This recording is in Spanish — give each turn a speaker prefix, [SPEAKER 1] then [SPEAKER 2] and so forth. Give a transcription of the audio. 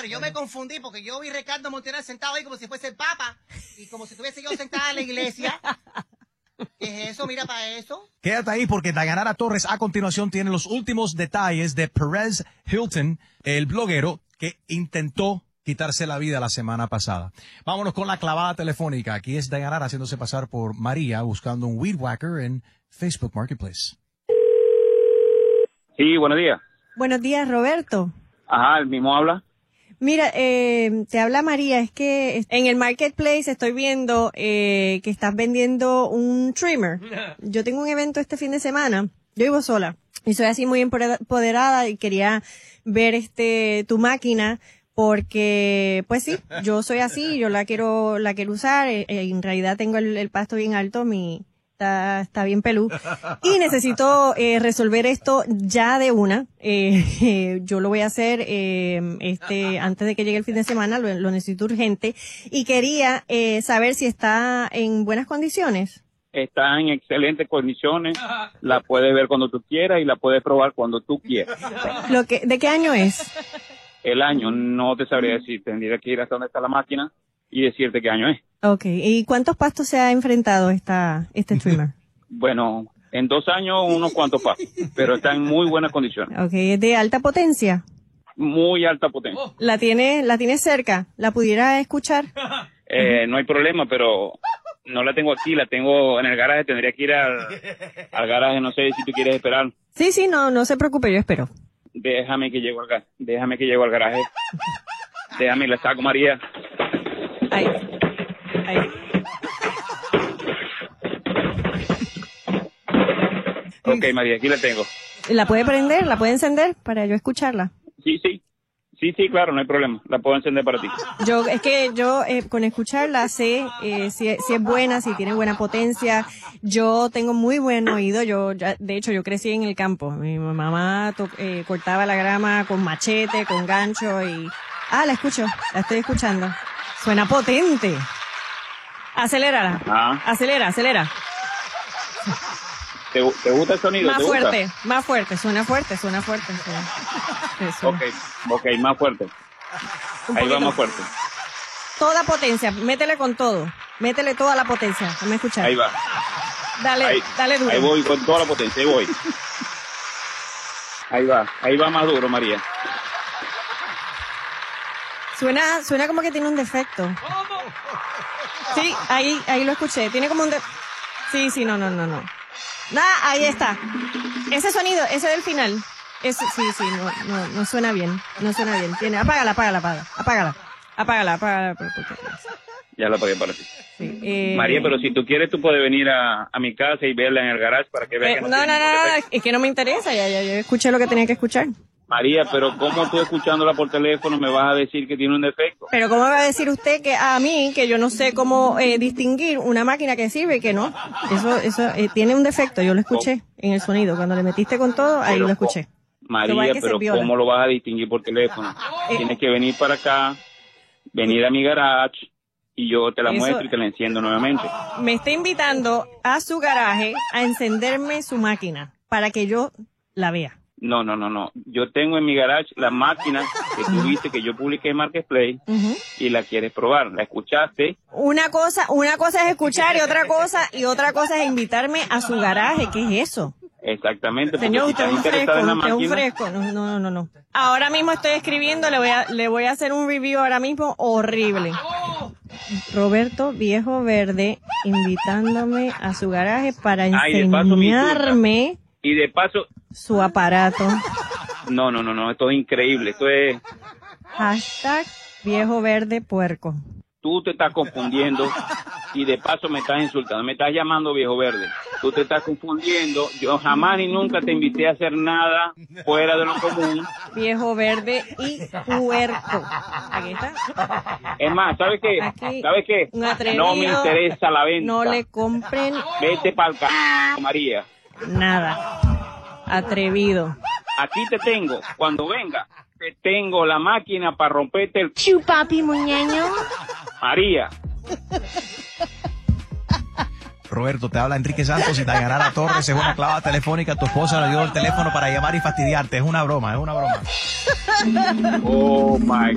[SPEAKER 1] yo me confundí porque yo vi a Ricardo Montaner sentado ahí como si fuese el Papa y como si estuviese yo sentada en la iglesia. ¿Qué es eso? Mira para eso.
[SPEAKER 2] Quédate ahí porque Dayanara Torres a continuación tiene los últimos detalles de Perez Hilton, el bloguero que intentó quitarse la vida la semana pasada. Vámonos con la clavada telefónica. Aquí es Dayanara haciéndose pasar por María buscando un weed whacker en Facebook Marketplace.
[SPEAKER 3] Sí, buenos días.
[SPEAKER 4] Buenos días, Roberto.
[SPEAKER 3] Ajá, el mismo habla.
[SPEAKER 4] Mira, te habla María, es que en el Marketplace estoy viendo que estás vendiendo un trimmer. Yo tengo un evento este fin de semana, yo vivo sola y soy así muy empoderada y quería ver tu máquina porque, pues sí, yo soy así, yo la quiero usar, en realidad tengo el pasto bien alto, está bien pelú. Y necesito resolver esto ya de una. Yo lo voy a hacer antes de que llegue el fin de semana, lo necesito urgente. Y quería saber si está en buenas condiciones.
[SPEAKER 3] Está en excelentes condiciones, la puedes ver cuando tú quieras y la puedes probar cuando tú quieras.
[SPEAKER 4] ¿De qué año es?
[SPEAKER 3] El año no te sabría decir, tendría que ir hasta donde está la máquina y decirte qué año es.
[SPEAKER 4] Okay, ¿y cuántos pastos se ha enfrentado este trimmer?
[SPEAKER 3] Bueno, en 2 años unos cuantos pastos, pero está en muy buenas condiciones.
[SPEAKER 4] Okay, ¿es de alta potencia?
[SPEAKER 3] Muy alta potencia.
[SPEAKER 4] ¿La tiene cerca? ¿La pudiera escuchar?
[SPEAKER 3] No hay problema, pero no la tengo aquí, la tengo en el garaje, tendría que ir al garaje, no sé si tú quieres esperar.
[SPEAKER 4] Sí, no se preocupe, yo espero.
[SPEAKER 3] Déjame que llego al garaje. Déjame y la saco, María.
[SPEAKER 4] Ahí.
[SPEAKER 3] Ok, María, aquí la tengo.
[SPEAKER 4] ¿La puede prender? ¿La puede encender para yo escucharla?
[SPEAKER 3] Sí, claro, no hay problema. La puedo encender para ti.
[SPEAKER 4] Yo con escucharla sé si es buena, si tiene buena potencia. Yo tengo muy buen oído. De hecho, yo crecí en el campo. Mi mamá cortaba la grama con machete, con gancho y... la estoy escuchando. Suena potente. Acelérala. Acelera.
[SPEAKER 3] ¿Te gusta el sonido?
[SPEAKER 4] Más fuerte, suena fuerte.
[SPEAKER 3] Ok, más fuerte. Ahí va más fuerte.
[SPEAKER 4] Toda potencia, métele con todo. Métele toda la potencia, déjame escuchar.
[SPEAKER 3] Ahí va.
[SPEAKER 4] Dale duro.
[SPEAKER 3] Ahí voy con toda la potencia, ahí voy. Ahí va más duro, María.
[SPEAKER 4] Suena como que tiene un defecto. Sí, ahí lo escuché. Tiene como un Sí, no. Ahí está. Ese sonido, ese del final. Ese, sí, no suena bien. No suena bien. Apágala.
[SPEAKER 3] Ya la apagué para ti.
[SPEAKER 4] Sí,
[SPEAKER 3] María, pero si tú quieres, tú puedes venir a mi casa y verla en el garage para que veas que
[SPEAKER 4] no, es que no me interesa. Ya escuché lo que tenía que escuchar.
[SPEAKER 3] María, pero ¿cómo tú escuchándola por teléfono me vas a decir que tiene un defecto?
[SPEAKER 4] Pero ¿cómo me va a decir usted que a mí, que yo no sé cómo distinguir una máquina que sirve y que no? Eso tiene un defecto, yo lo escuché en el sonido. Cuando le metiste con todo, ahí lo escuché.
[SPEAKER 3] María, pero ¿cómo lo vas a distinguir por teléfono? Tienes que venir para acá, venir a mi garage y yo te la muestro y te la enciendo nuevamente.
[SPEAKER 4] Me está invitando a su garaje a encenderme su máquina para que yo la vea.
[SPEAKER 3] No. Yo tengo en mi garage la máquina que tú viste que yo publiqué en Marketplace y la quieres probar. ¿La escuchaste?
[SPEAKER 4] Una cosa es escuchar y otra cosa es invitarme a su garaje. ¿Qué es eso?
[SPEAKER 3] Exactamente.
[SPEAKER 4] Señor, usted es un fresco. No. Ahora mismo estoy escribiendo, le voy a hacer un review ahora mismo horrible. Roberto Viejo Verde invitándome a su garaje para enseñarme.
[SPEAKER 3] Y de paso
[SPEAKER 4] su aparato.
[SPEAKER 3] No, esto es increíble, esto es...
[SPEAKER 4] #Viejo Verde Puerco.
[SPEAKER 3] Tú te estás confundiendo y de paso me estás insultando, me estás llamando viejo verde. Tú te estás confundiendo, yo jamás ni nunca te invité a hacer nada fuera de lo común.
[SPEAKER 4] Viejo verde y puerco. Aquí está.
[SPEAKER 3] Es más, ¿sabes qué? ¿Sabes qué? No me interesa la venta.
[SPEAKER 4] No le compren.
[SPEAKER 3] Vete para el c***, María.
[SPEAKER 4] Nada. Atrevido.
[SPEAKER 3] Aquí te tengo, cuando venga, te tengo la máquina para romperte el...
[SPEAKER 5] Chupapi muñeño.
[SPEAKER 3] María.
[SPEAKER 2] Roberto, te habla Enrique Santos y Dayanara Torres. Es una clavada telefónica. Tu esposa le dio el teléfono para llamar y fastidiarte. Es una broma.
[SPEAKER 3] Oh, my